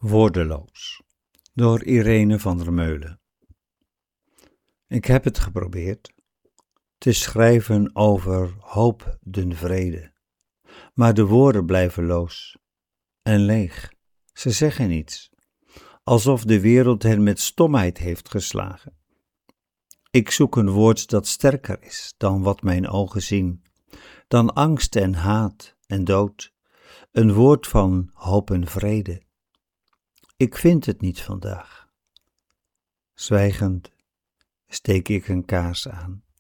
Woordeloos, door Irene van der Meulen. Ik heb het geprobeerd te schrijven over hoop den vrede, maar de woorden blijven loos en leeg. Ze zeggen niets, alsof de wereld hen met stomheid heeft geslagen. Ik zoek een woord dat sterker is dan wat mijn ogen zien, dan angst en haat en dood, een woord van hoop en vrede. Ik vind het niet vandaag. Zwijgend steek ik een kaars aan.